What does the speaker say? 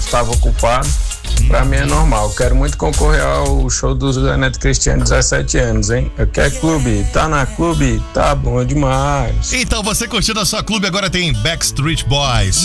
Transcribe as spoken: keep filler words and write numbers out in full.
estava ocupado. Pra mim é normal, quero muito concorrer ao show do Zé Neto Cristiano, dezessete anos, hein? Eu quero clube, tá na clube? Tá bom demais. Então você curtindo a sua clube, agora tem Backstreet Boys.